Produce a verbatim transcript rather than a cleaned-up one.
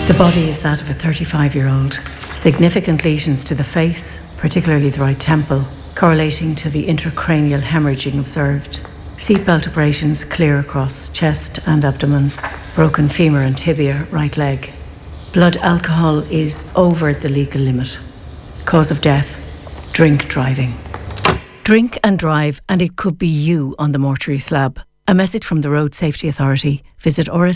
The body is that of a thirty-five-year-old. Significant lesions to the face, particularly the right temple, correlating to the intracranial hemorrhaging observed. Seatbelt abrasions clear across chest and abdomen. Broken femur and tibia, right leg. Blood alcohol is over the legal limit. Cause of death, drink driving. Drink and drive, and it could be you on the mortuary slab. A message from the Road Safety Authority. Visit R S